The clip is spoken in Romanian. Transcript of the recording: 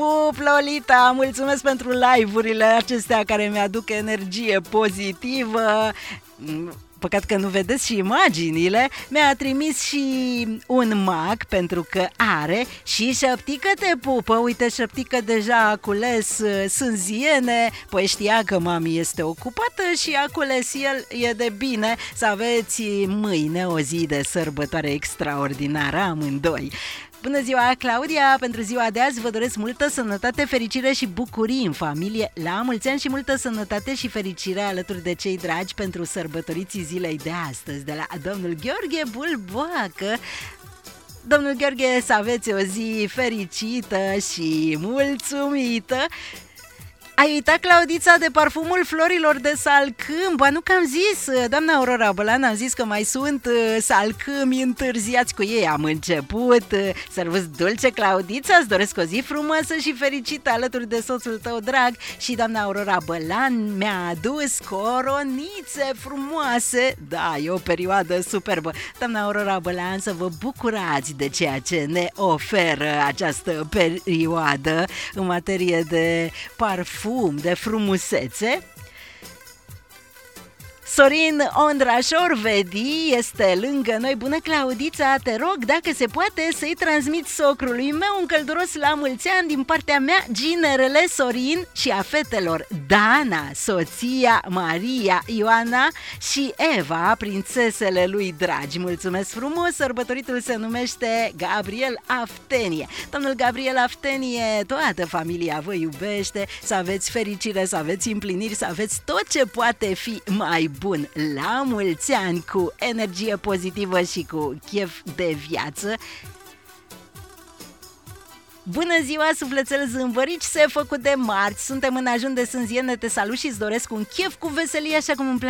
Pup, Lolita, mulțumesc pentru live-urile acestea care mi-aduc energie pozitivă. Păcat că nu vedeți și imaginile. Mi-a trimis și un mag pentru că are și Șăptică te pupă. Uite, Șăptică deja a cules sânziene. Păi știa că mami este ocupată și a cules el. E de bine să aveți mâine o zi de sărbătoare extraordinară amândoi. Bună ziua, Claudia! Pentru ziua de azi vă doresc multă sănătate, fericire și bucurii în familie. La mulți ani și multă sănătate și fericire alături de cei dragi pentru sărbătoriții zilei de astăzi. De la domnul Gheorghe Bulboacă. Domnul Gheorghe, să aveți o zi fericită și mulțumită. Ai uitat, Claudița, de parfumul florilor de salcâm? Ba nu că am zis, doamna Aurora Bălan, am zis că mai sunt salcâmi întârziați cu ei. Am început. Servus dulce, Claudița, îți doresc o zi frumoasă și fericită alături de soțul tău drag. Și doamna Aurora Bălan mi-a adus coronițe frumoase. Da, e o perioadă superbă. Doamna Aurora Bălan, să vă bucurați de ceea ce ne oferă această perioadă în materie de parfum, de frumusețe. Sorin Ondrașor-Vedi este lângă noi. Bună, Claudița, te rog, dacă se poate, să-i transmit socrului meu un călduros la mulți ani din partea mea, ginerele Sorin, și a fetelor Dana, soția, Maria, Ioana și Eva, prințesele lui dragi. Mulțumesc frumos, sărbătoritul se numește Gabriel Aftenie. Domnul Gabriel Aftenie, toată familia vă iubește, să aveți fericire, să aveți împliniri, să aveți tot ce poate fi mai bun. La mulți ani, cu energie pozitivă și cu chef de viață. Bună ziua, sufletel zâmbărici, se făcut de marți. Suntem în ajun de sânziene, te salut și îți doresc un chef cu veselie așa cum îmi place